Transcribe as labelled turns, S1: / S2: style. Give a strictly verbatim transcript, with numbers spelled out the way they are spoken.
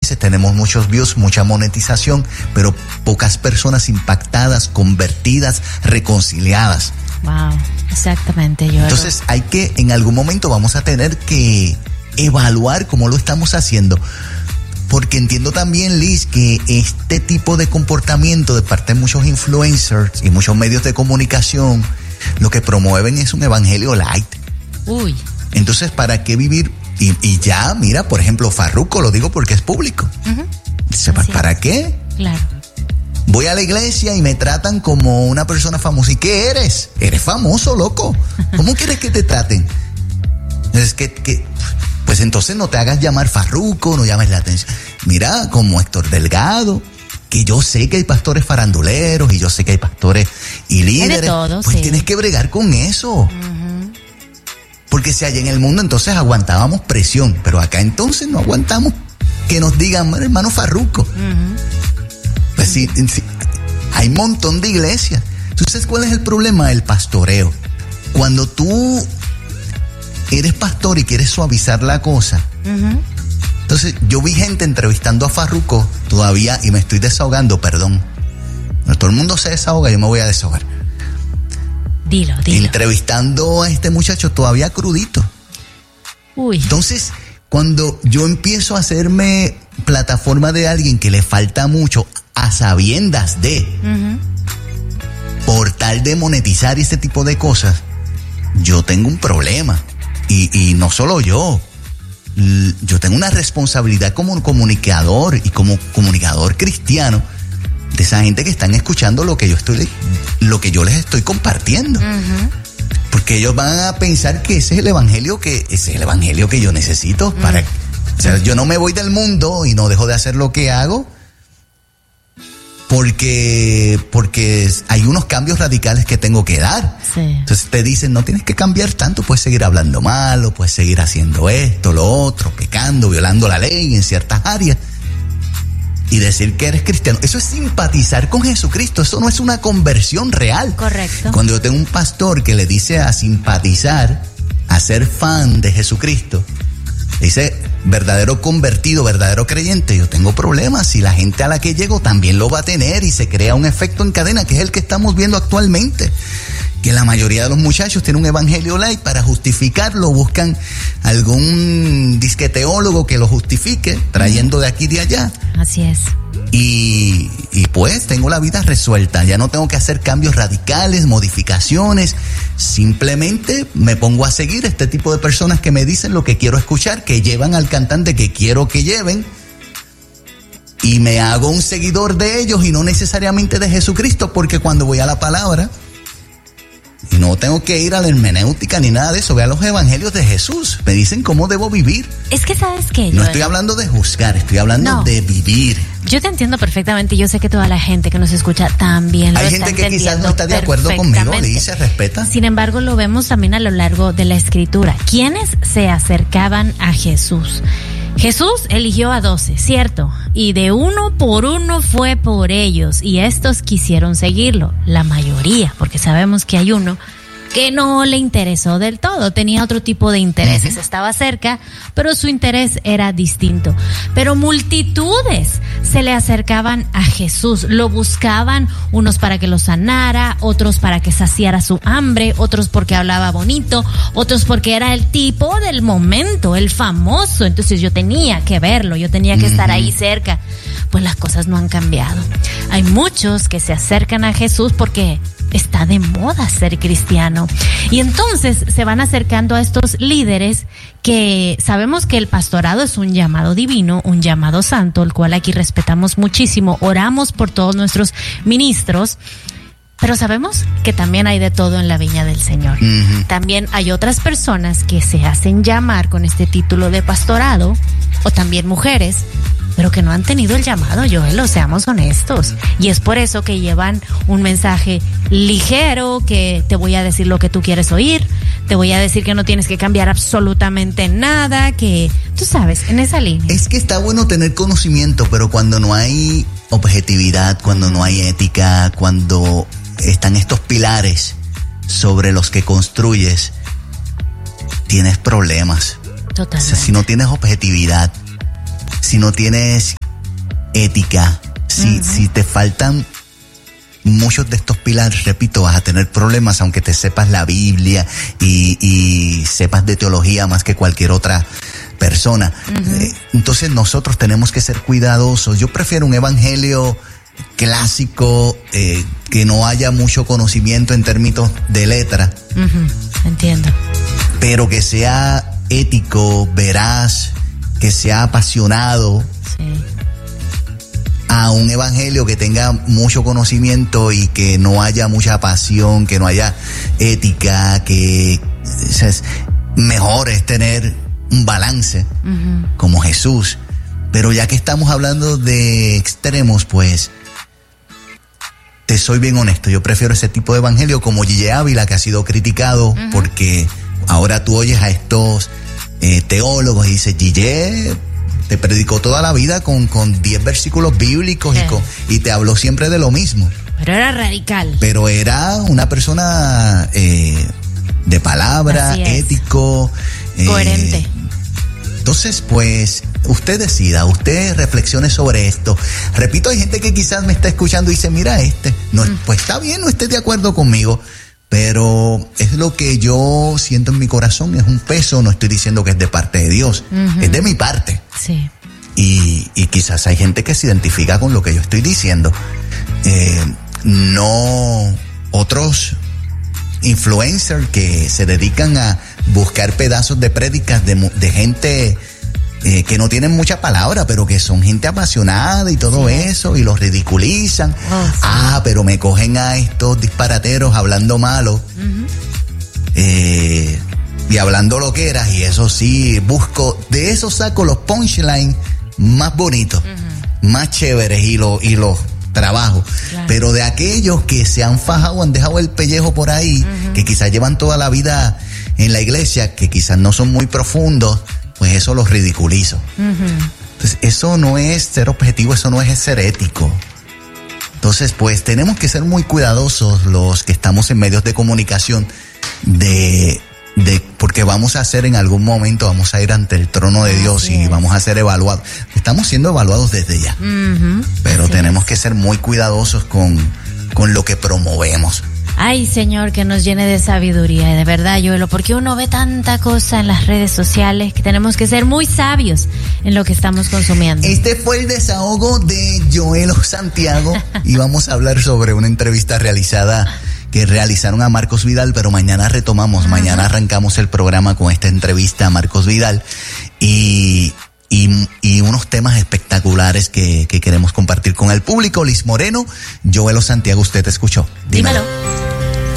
S1: dices, tenemos muchos views, mucha monetización, pero pocas personas impactadas, convertidas, reconciliadas.
S2: Wow, exactamente. Yo
S1: Entonces hay que, en algún momento vamos a tener que evaluar cómo lo estamos haciendo. Porque entiendo también, Liz, que este tipo de comportamiento de parte de muchos influencers y muchos medios de comunicación, lo que promueven es un evangelio light.
S2: Uy.
S1: Entonces, ¿para qué vivir? Y, y ya, mira, por ejemplo, Farruko, lo digo porque es público. Uh-huh. Dice, ¿para es. qué?
S2: Claro.
S1: Voy a la iglesia y me tratan como una persona famosa. ¿Y qué eres? Eres famoso, loco. ¿Cómo quieres que te traten? Es que, que, pues entonces no te hagas llamar Farruko, no llames la atención. Mira, como Héctor Delgado, que yo sé que hay pastores faranduleros y yo sé que hay pastores y líderes.
S2: De todo,
S1: pues
S2: sí.
S1: Tienes que bregar con eso. Uh-huh. Porque si allá en el mundo entonces aguantábamos presión, pero acá entonces no aguantamos que nos digan, hermano Farruko. Uh-huh. Pues sí, sí, hay un montón de iglesias. Entonces, ¿cuál es el problema del pastoreo? Cuando tú eres pastor y quieres suavizar la cosa. Uh-huh. Entonces, yo vi gente entrevistando a Farruko todavía y me estoy desahogando, perdón. No, todo el mundo se desahoga, yo me voy a desahogar.
S2: Dilo, dilo.
S1: Entrevistando a este muchacho todavía crudito.
S2: Uy.
S1: Entonces, cuando yo empiezo a hacerme plataforma de alguien que le falta mucho a sabiendas de, uh-huh. por tal de monetizar este tipo de cosas, yo tengo un problema. Y, y no solo yo, yo tengo una responsabilidad como comunicador y como comunicador cristiano de esa gente que están escuchando lo que yo estoy, lo que yo les estoy compartiendo. Uh-huh. Porque ellos van a pensar que ese es el evangelio que, ese es el evangelio que yo necesito uh-huh. para, o sea, yo no me voy del mundo y no dejo de hacer lo que hago porque, porque hay unos cambios radicales que tengo que dar.
S2: Sí.
S1: Entonces te dicen, no tienes que cambiar tanto, puedes seguir hablando malo, puedes seguir haciendo esto, lo otro, pecando, violando la ley en ciertas áreas. Y decir que eres cristiano, eso es simpatizar con Jesucristo, eso no es una conversión real.
S2: Correcto.
S1: Cuando yo tengo un pastor que le dice a simpatizar, a ser fan de Jesucristo, dice verdadero convertido, verdadero creyente, yo tengo problemas y la gente a la que llego también lo va a tener y se crea un efecto en cadena que es el que estamos viendo actualmente. Que la mayoría de los muchachos tienen un evangelio light, para justificarlo buscan algún disque teólogo que lo justifique, trayendo de aquí y de allá.
S2: Así es.
S1: Y, y pues tengo la vida resuelta, ya no tengo que hacer cambios radicales, modificaciones, simplemente me pongo a seguir este tipo de personas que me dicen lo que quiero escuchar, que llevan al cantante que quiero que lleven, y me hago un seguidor de ellos y no necesariamente de Jesucristo, porque cuando voy a la palabra, y no tengo que ir a la hermenéutica ni nada de eso, vea los evangelios de Jesús, me dicen cómo debo vivir.
S2: Es que ¿sabes qué?
S1: No estoy hablando de juzgar, estoy hablando no. de vivir.
S2: Yo te entiendo perfectamente, yo sé que toda la gente que nos escucha también lo
S1: Hay
S2: está
S1: gente que quizás no está de acuerdo conmigo, y se respeta.
S2: Sin embargo, lo vemos también a lo largo de la Escritura. ¿Quiénes se acercaban a Jesús? Jesús eligió a doce, cierto, y de uno por uno fue por ellos, y estos quisieron seguirlo, la mayoría, porque sabemos que hay uno que no le interesó del todo, tenía otro tipo de intereses, uh-huh. estaba cerca, pero su interés era distinto. Pero multitudes se le acercaban a Jesús, lo buscaban, unos para que lo sanara, otros para que saciara su hambre, otros porque hablaba bonito, otros porque era el tipo del momento, el famoso, entonces yo tenía que verlo, yo tenía que uh-huh. estar ahí cerca. Pues las cosas no han cambiado. Hay muchos que se acercan a Jesús porque está de moda ser cristiano. Y entonces se van acercando a estos líderes que sabemos que el pastorado es un llamado divino, un llamado santo, el cual aquí respetamos muchísimo, oramos por todos nuestros ministros, pero sabemos que también hay de todo en la viña del Señor. Uh-huh. También hay otras personas que se hacen llamar con este título de pastorado, o también mujeres, pero que no han tenido el llamado, Joel, seamos honestos. Y es por eso que llevan un mensaje ligero, que te voy a decir lo que tú quieres oír, te voy a decir que no tienes que cambiar absolutamente nada, que tú sabes, en esa línea.
S1: Es que está bueno tener conocimiento, pero cuando no hay objetividad, cuando no hay ética, cuando están estos pilares sobre los que construyes, tienes problemas.
S2: Totalmente.
S1: O sea, si no tienes objetividad, si no tienes ética, si, uh-huh. si te faltan muchos de estos pilares, repito, vas a tener problemas aunque te sepas la Biblia y, y sepas de teología más que cualquier otra persona. Uh-huh. Eh, entonces nosotros tenemos que ser cuidadosos. Yo prefiero un evangelio clásico, eh, que no haya mucho conocimiento en términos de letra.
S2: Uh-huh. Entiendo.
S1: Pero que sea ético, veraz, que sea apasionado. Sí. A un evangelio que tenga mucho conocimiento y que no haya mucha pasión, que no haya ética, que o sea, es mejor es tener un balance, uh-huh. como Jesús. Pero ya que estamos hablando de extremos, pues te soy bien honesto, yo prefiero ese tipo de evangelio como Gille Ávila, que ha sido criticado, uh-huh. porque ahora tú oyes a estos eh, teólogos y dices, Gille te predicó toda la vida con, con diez versículos bíblicos sí. y, con, y te habló siempre de lo mismo.
S2: Pero era radical.
S1: Pero era una persona eh, de palabra, ético.
S2: Coherente.
S1: Eh, entonces, pues, usted decida, usted reflexione sobre esto. Repito, hay gente que quizás me está escuchando y dice, mira este, no, mm. pues está bien, no estés de acuerdo conmigo, pero es lo que yo siento en mi corazón, es un peso, no estoy diciendo que es de parte de Dios, uh-huh. es de mi parte.
S2: Sí.
S1: Y, y quizás hay gente que se identifica con lo que yo estoy diciendo. Eh, no otros influencers que se dedican a buscar pedazos de prédicas de, de gente eh, que no tienen mucha palabra, pero que son gente apasionada y todo sí. eso, y los ridiculizan. Oh, sí. Ah, pero me cogen a estos disparateros hablando malo. Uh-huh. Eh, y hablando loqueras, y eso sí, busco, de eso saco los punchlines más bonitos, uh-huh. más chéveres, y los y los trabajo, claro. Pero de aquellos que se han fajado, han dejado el pellejo por ahí, uh-huh. que quizás llevan toda la vida en la iglesia, que quizás no son muy profundos, pues eso los ridiculizo. Uh-huh. Entonces, eso no es ser objetivo, eso no es ser ético. Entonces, pues tenemos que ser muy cuidadosos los que estamos en medios de comunicación, de, de porque vamos a ser en algún momento, vamos a ir ante el trono de Dios Así y es. Vamos a ser evaluados. Estamos siendo evaluados desde ya, uh-huh. pero Así tenemos es. que ser muy cuidadosos con, con lo que promovemos.
S2: Ay, Señor, que nos llene de sabiduría, de verdad, Joelo, porque uno ve tanta cosa en las redes sociales que tenemos que ser muy sabios en lo que estamos consumiendo.
S1: Este fue el desahogo de Joelo Santiago y vamos a hablar sobre una entrevista realizada que realizaron a Marcos Vidal, pero mañana retomamos, Ajá. mañana arrancamos el programa con esta entrevista a Marcos Vidal y... Y, y unos temas espectaculares que, que queremos compartir con el público. Liz Moreno, Joelo Santiago, usted te escuchó. Dímelo. Dímelo.